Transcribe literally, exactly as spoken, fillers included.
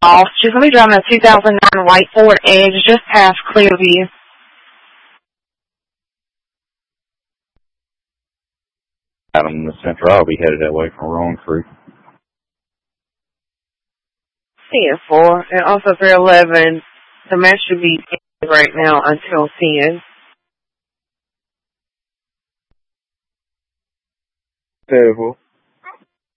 off. She's going to be driving a two thousand nine white Ford Edge just past Clearview. Out in the central, I'll be headed that way from Rowan Creek. C N four, and also three eleven. The match should be right now until ten. Terrible.